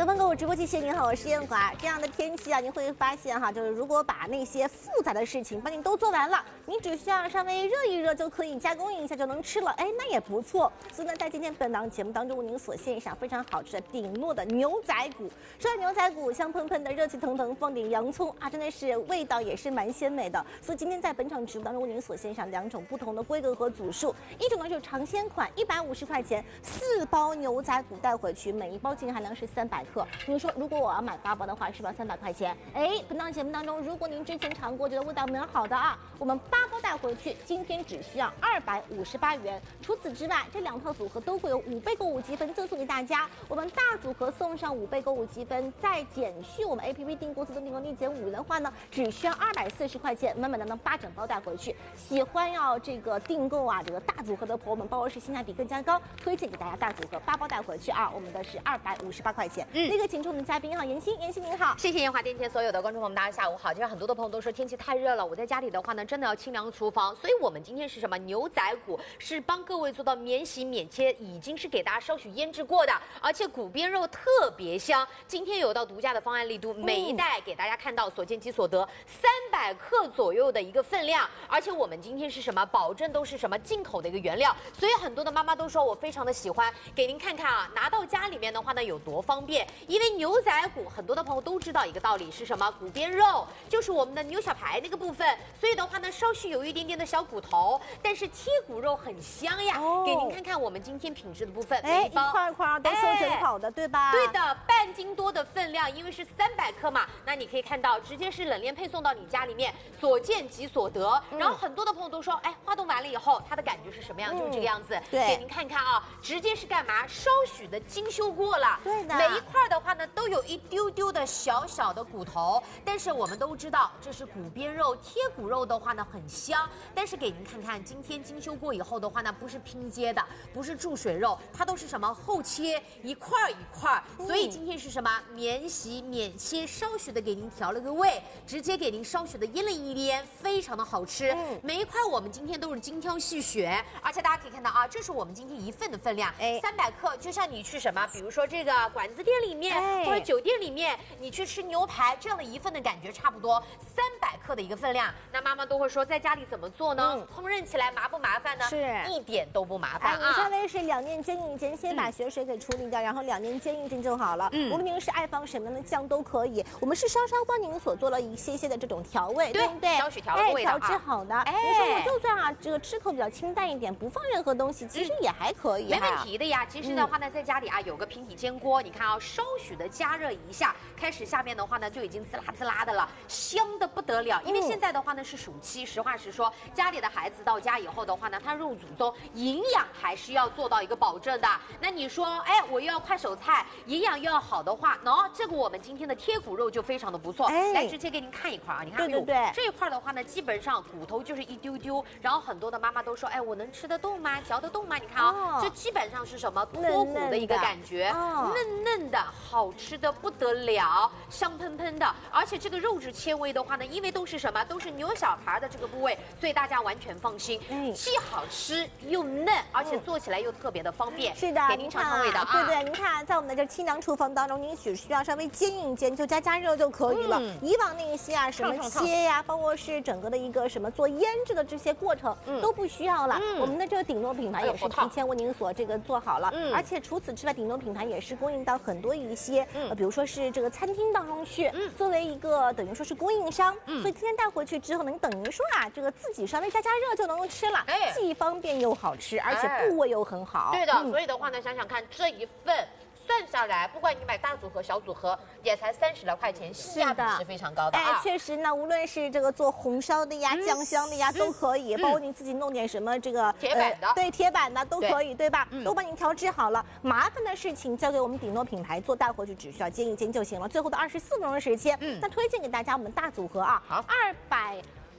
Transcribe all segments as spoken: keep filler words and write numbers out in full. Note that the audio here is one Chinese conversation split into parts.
东方购物直播间，您好，我是燕华。这样的天气啊，您会发现哈，就是如果把那些复杂的事情帮您都做完了，您只需要稍微热一热就可以加工一下就能吃了，哎，那也不错。所以呢，在今天本档节目当中，为您所献上非常好吃的顶诺的牛仔骨。说到牛仔骨，香喷喷的，热气腾腾，放点洋葱啊，真的是味道也是蛮鲜美的。所以今天在本场直播当中，为您所献上两种不同的规格和组数，一种呢就是尝鲜款，一百五十块钱，四包牛仔骨带回去，每一包净含量是三百克。您说，如果我要买八包的话，是不是三百块钱？哎，本档节目当中，如果您之前尝过，觉得味道蛮好的啊，我们八包带回去，今天只需要二百五十八元。除此之外，这两套组合都会有五倍购物积分赠送给大家。我们大组合送上五倍购物积分，再减去我们 A P P 订购自动订购立减五元的话呢，只需要二百四十块钱，满满当当八整包带回去。喜欢要这个订购啊，这个大组合的朋友们，包括是性价比更加高，推荐给大家大组合八包带回去啊，我们的是二百五十八块钱。嗯，那个请出我们的嘉宾哈，妍希，妍希您好， 谢谢燕华电前所有的观众朋友们，大家下午好。就是很多的朋友都说天气太热了，我在家里的话呢，真的要清凉厨房，所以我们今天是什么？牛仔骨是帮各位做到免洗免切，已经是给大家稍许腌制过的，而且骨边肉特别香。今天有到独家的方案力度，每一袋给大家看到所见即所得，三百克左右的一个分量，而且我们今天是什么？保证都是什么进口的一个原料，所以很多的妈妈都说我非常的喜欢，给您看看啊，拿到家里面的话呢有多方便。因为牛仔骨很多的朋友都知道一个道理是什么？骨边肉就是我们的牛小排那个部分，所以的话呢稍许有一点点的小骨头，但是贴骨肉很香呀。哦、给您看看我们今天品质的部分， 哎，一块一块都收整好的，哎、对吧？ 对的，半斤多的分量，因为是三百克嘛，那你可以看到直接是冷链配送到你家里面，所见即所得。嗯、然后很多的朋友都说，哎，化冻完了以后，它的感觉是什么样？嗯、就是这个样子。 对， 给您看看啊，直接是干嘛？稍许的精修过了。 对的， 每一块的话呢，都有一丢丢的小小的骨头，但是我们都知道这是骨边肉，贴骨肉的话呢很香。但是给您看看，今天精修过以后的话呢，不是拼接的，不是注水肉，它都是什么厚切一块一块，所以今天是什么免洗免切，稍许的给您调了个味，直接给您稍许的腌了一腌，非常的好吃。嗯、每一块我们今天都是精挑细选，而且大家可以看到啊，这是我们今天一份的分量，哎，三百克，就像你去什么，比如说这个馆子店里面。哎、或者酒店里面，你去吃牛排这样的一份的感觉差不多，三百克的一个分量。那妈妈都会说，在家里怎么做呢？嗯、烹饪起来麻不麻烦呢？ 是， 一点都不麻烦啊！ 你稍微是两面煎一煎，先把血水给处理掉，嗯、然后两面煎一煎就好了。嗯，无论您是爱放什么样的酱都可以。我们是稍稍帮您所做了一些些的这种调味，对不对？ 稍许调了味道， 哎，调制好的。哎，你说我就算啊，这个吃口比较清淡一点，不放任何东西，其实也还可以， 没问题的呀。其实的话呢，在家里啊有个平底煎锅，你看啊，稍许的加热一下，开始下面的话呢就已经滋啦滋啦的了，香的不得了。因为现在的话呢是暑期，实话实说，家里的孩子到家以后的话呢，他入祖宗，营养还是要做到一个保证的。那你说，哎，我又要快手菜，营养又要好的话，喏、no, 这个我们今天的贴骨肉就非常的不错。哎、来直接给您看一块啊，你看， 对对对， 这一块的话呢，基本上骨头就是一丢丢，然后很多的妈妈都说，哎，我能吃得动吗？嚼得动吗？你看啊，哦、这基本上是什么脱骨的一个感觉， 哦、 嫩嫩的，好吃的不得了，香喷喷的，而且这个肉质纤维的话呢，因为都是什么，都是牛小排的这个部位，所以大家完全放心，嗯、既好吃又嫩，而且做起来又特别的方便。 是的， 给您尝尝味道啊。 对对，您看，在我们的这清凉厨房当中，您只需要稍微煎一煎，就加加热就可以了。嗯、以往那些啊，什么切呀、啊，包括是整个的一个什么做腌制的这些过程、嗯、都不需要了。嗯、我们的这个顶诺品牌也是提前为您所这个做好了，嗯、而且除此之外，顶诺品牌也是供应到很多一些，嗯、呃，比如说是这个餐厅当中去，嗯、作为一个等于说是供应商，嗯、所以今天带回去之后呢，你等于说啊，这个自己稍微加加热就能够吃了，哎，既方便又好吃，而且部位又很好。 对的，嗯、所以的话呢，想想看这一份。算下来，不管你买大组合、小组合，也才三十来块钱，性价比是非常高的啊！ 哎，确实呢，无论是这个做红烧的呀、嗯、酱香的呀，都可以，嗯、包括你自己弄点什么这个铁板的，呃、 对铁板的都可以，对, 对吧？嗯、都帮你调制好了。麻烦的事情交给我们顶诺品牌做，带回去只需要煎一煎就行了。最后的二十四分钟的时间，嗯，那推荐给大家我们大组合啊，好，二百。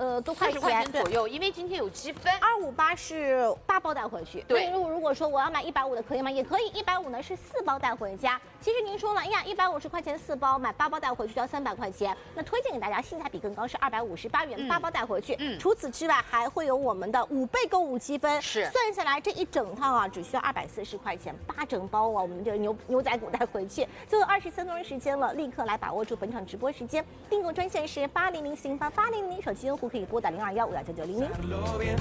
呃多块四十块钱钱左右，因为今天有积分。 二五八是八包带回去。 对， 如果如果说我要买一百五的可以吗？也可以，一百五呢是四包带回家。其实您说了，哎呀，一百五十块钱四包，买八包带回去就要三百块钱。那推荐给大家性价比更高，是二百五十八元八包带回去。嗯，除此之外还会有我们的五倍购物积分， 是算下来这一整套啊只需要二百四十块钱，八整包啊，我们这牛牛仔骨带回去。最后二十三分钟时间了，立刻来把握住本场直播时间，订购专线是八零零四零八八零零，手机用户可以拨打零二幺五幺九九零零。